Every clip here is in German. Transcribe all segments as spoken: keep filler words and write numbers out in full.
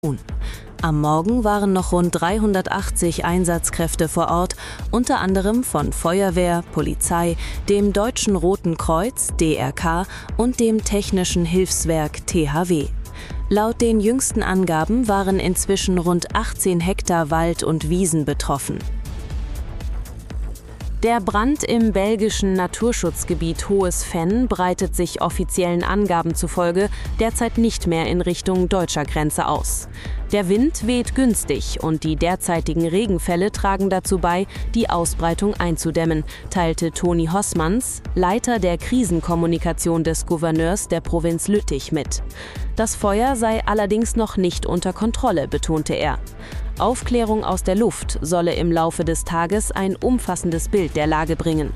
Am Morgen waren noch rund dreihundertachtzig Einsatzkräfte vor Ort, unter anderem von Feuerwehr, Polizei, dem Deutschen Roten Kreuz D R K und dem Technischen Hilfswerk T H W. Laut den jüngsten Angaben waren inzwischen rund achtzehn Hektar Wald und Wiesen betroffen. Der Brand im belgischen Naturschutzgebiet Hohes Venn breitet sich offiziellen Angaben zufolge derzeit nicht mehr in Richtung deutscher Grenze aus. Der Wind weht günstig und die derzeitigen Regenfälle tragen dazu bei, die Ausbreitung einzudämmen, teilte Toni Hossmanns, Leiter der Krisenkommunikation des Gouverneurs der Provinz Lüttich, mit. Das Feuer sei allerdings noch nicht unter Kontrolle, betonte er. Aufklärung aus der Luft solle im Laufe des Tages ein umfassendes Bild der Lage bringen.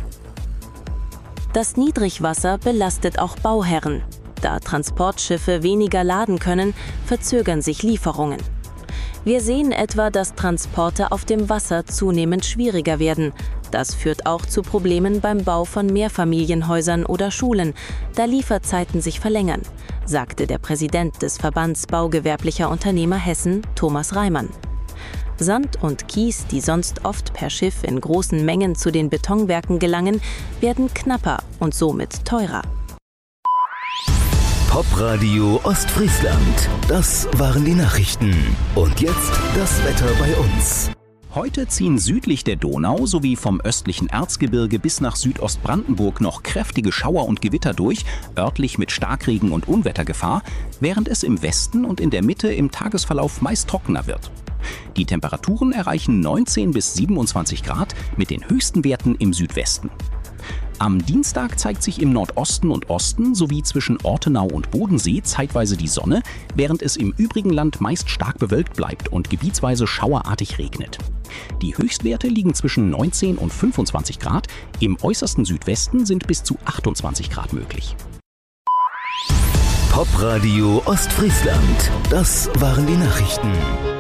Das Niedrigwasser belastet auch Bauherren. Da Transportschiffe weniger laden können, verzögern sich Lieferungen. Wir sehen etwa, dass Transporte auf dem Wasser zunehmend schwieriger werden. Das führt auch zu Problemen beim Bau von Mehrfamilienhäusern oder Schulen, da Lieferzeiten sich verlängern, sagte der Präsident des Verbands Baugewerblicher Unternehmer Hessen, Thomas Reimann. Sand und Kies, die sonst oft per Schiff in großen Mengen zu den Betonwerken gelangen, werden knapper und somit teurer. Popradio Ostfriesland. Das waren die Nachrichten. Und jetzt das Wetter bei uns. Heute ziehen südlich der Donau sowie vom östlichen Erzgebirge bis nach Südostbrandenburg noch kräftige Schauer und Gewitter durch, örtlich mit Starkregen und Unwettergefahr, während es im Westen und in der Mitte im Tagesverlauf meist trockener wird. Die Temperaturen erreichen neunzehn bis siebenundzwanzig Grad mit den höchsten Werten im Südwesten. Am Dienstag zeigt sich im Nordosten und Osten sowie zwischen Ortenau und Bodensee zeitweise die Sonne, während es im übrigen Land meist stark bewölkt bleibt und gebietsweise schauerartig regnet. Die Höchstwerte liegen zwischen neunzehn und fünfundzwanzig Grad, im äußersten Südwesten sind bis zu achtundzwanzig Grad möglich. Popradio Ostfriesland. Das waren die Nachrichten.